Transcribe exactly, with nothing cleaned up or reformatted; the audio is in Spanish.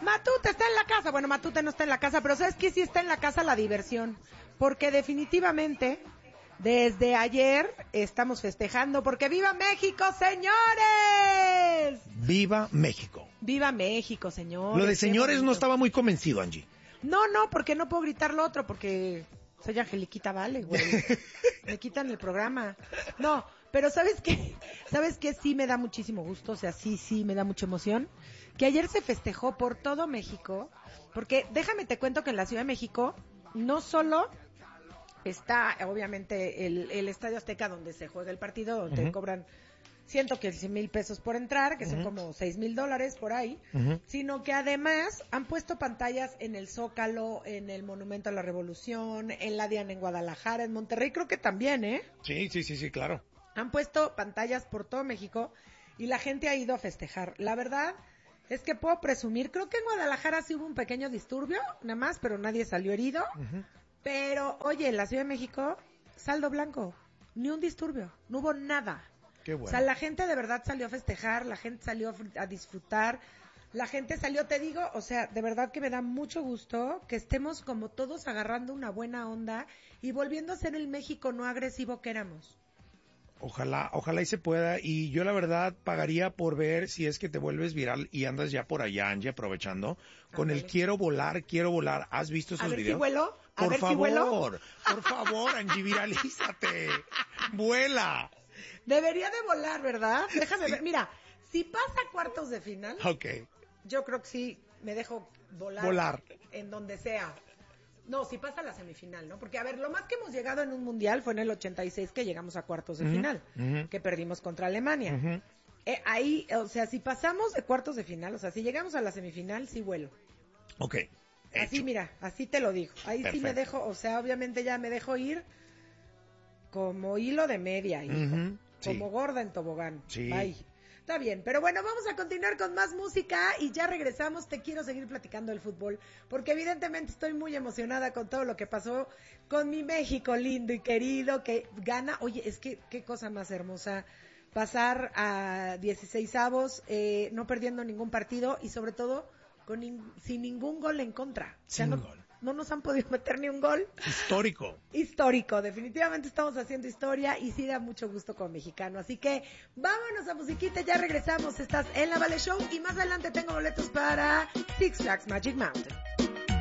Matute está en la casa. Bueno, Matute no está en la casa, pero ¿sabes qué? Sí está en la casa la diversión. Porque definitivamente, desde ayer estamos festejando porque ¡viva México, señores! ¡Viva México! ¡Viva México, señores! Lo de señores no estaba muy convencido, Angie. No, no, porque no puedo gritar lo otro, porque soy Angeliquita Vale, güey. Me quitan el programa. No, pero ¿sabes qué? ¿Sabes qué? Sí me da muchísimo gusto, o sea, sí, sí me da mucha emoción. Que ayer se festejó por todo México, porque déjame te cuento que en la Ciudad de México no solo está, obviamente, el, el Estadio Azteca donde se juega el partido, donde uh-huh. cobran ciento quince mil pesos por entrar, que uh-huh. son como seis mil dólares por ahí, uh-huh. sino que además han puesto pantallas en el Zócalo, en el Monumento a la Revolución, en la Diana en Guadalajara, en Monterrey creo que también, ¿eh? Sí, sí, sí, sí, claro. Han puesto pantallas por todo México y la gente ha ido a festejar. La verdad es que puedo presumir, creo que en Guadalajara sí hubo un pequeño disturbio, nada más, pero nadie salió herido. Uh-huh. Pero, oye, en la Ciudad de México, saldo blanco, ni un disturbio, no hubo nada. Qué bueno. O sea, la gente de verdad salió a festejar, la gente salió a disfrutar, la gente salió, te digo, o sea, de verdad que me da mucho gusto que estemos como todos agarrando una buena onda y volviendo a ser el México no agresivo que éramos. Ojalá, ojalá y se pueda, y yo la verdad pagaría por ver si es que te vuelves viral y andas ya por allá, Angie, aprovechando, con Ándale. el quiero volar, quiero volar. ¿Has visto esos a ver videos? Si vuelo, a por ver favor, si vuelo. por favor, Angie, viralízate, vuela. Debería de volar, ¿verdad? Déjame sí. ver, mira, si pasa cuartos de final, okay. yo creo que sí me dejo volar, volar en donde sea. No, si pasa la semifinal, ¿no? Porque, a ver, lo más que hemos llegado en un mundial fue en el ochenta y seis que llegamos a cuartos de uh-huh, final, uh-huh. que perdimos contra Alemania. Uh-huh. Eh, ahí, o sea, si pasamos de cuartos de final, o sea, si llegamos a la semifinal, sí vuelo. Ok. Así, hecho. Mira, así te lo digo. Ahí Perfecto. Sí me dejo, o sea, obviamente ya me dejo ir como hilo de media, hijo. Uh-huh. Como sí. gorda en tobogán. Sí. Bye. Está bien, pero bueno, vamos a continuar con más música y ya regresamos. Te quiero seguir platicando del fútbol, porque evidentemente estoy muy emocionada con todo lo que pasó con mi México lindo y querido, que gana. Oye, es que qué cosa más hermosa pasar a dieciseisavos, eh, no perdiendo ningún partido y sobre todo con in, sin ningún gol en contra. Sin o sea, no, gol. No nos han podido meter ni un gol. Histórico. Histórico, definitivamente estamos haciendo historia y sí da mucho gusto como mexicano. Así que vámonos a musiquita, ya regresamos. Estás en la Vale Show y más adelante tengo boletos para Six Flags Magic Mountain.